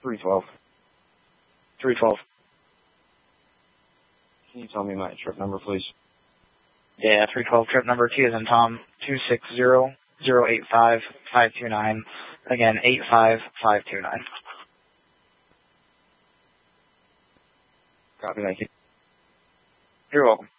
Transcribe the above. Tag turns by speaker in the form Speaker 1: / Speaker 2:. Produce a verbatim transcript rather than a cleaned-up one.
Speaker 1: three twelve.
Speaker 2: three twelve.
Speaker 1: Can you tell me my trip number, please?
Speaker 2: Yeah, three twelve, trip number T as in Tom, two six zero, zero eight five, five two nine. Again, eight five five two nine.
Speaker 1: Copy, thank you.
Speaker 2: You're welcome.